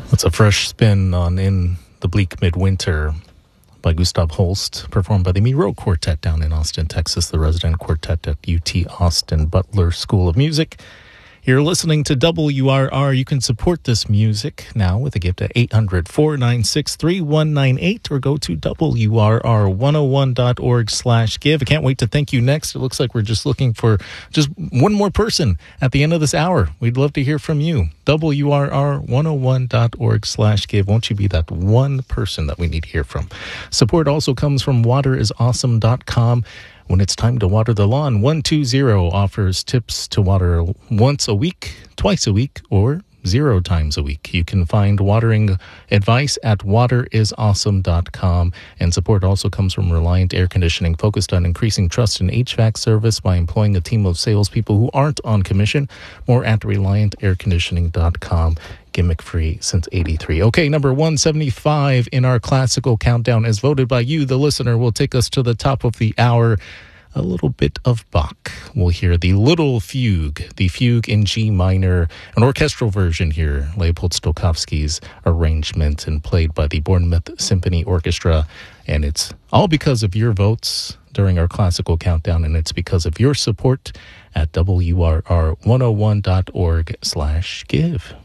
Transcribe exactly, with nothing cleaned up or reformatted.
It's a fresh spin on In the Bleak Midwinter by Gustav Holst, performed by the Miro Quartet down in Austin, Texas, the resident quartet at U T Austin Butler School of Music. You're listening to W R R. You can support this music now with a gift at eight hundred, four nine six, three one nine eight or go to W R R one oh one dot org slash give. I can't wait to thank you next. It looks like we're just looking for just one more person at the end of this hour. We'd love to hear from you. W R R one oh one dot org slash give. Won't you be that one person that we need to hear from? Support also comes from water is awesome dot com. When it's time to water the lawn, one two zero offers tips to water once a week, twice a week, or zero times a week. You can find watering advice at water is awesome dot com. And support also comes from Reliant Air Conditioning, focused on increasing trust in H V A C service by employing a team of salespeople who aren't on commission. More at reliant air conditioning dot com. Gimmick free since eighty-three. Okay, number one seventy-five in our classical countdown, as voted by you, the listener, will take us to the top of the hour. A little bit of Bach. We'll hear the Little Fugue, the Fugue in G minor, an orchestral version here, Leopold Stokowski's arrangement and played by the Bournemouth Symphony Orchestra. And it's all because of your votes during our classical countdown, and it's because of your support at W R R one oh one dot org slash give.